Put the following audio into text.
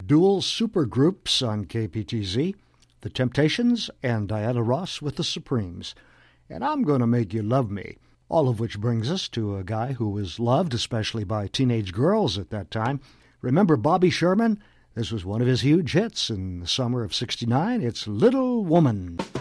dual supergroups on KPTZ, The Temptations and Diana Ross with the Supremes. And I'm going to make you love me. All of which brings us to a guy who was loved, especially by teenage girls at that time. Remember Bobby Sherman? This was one of his huge hits in the summer of '69. It's Little Woman.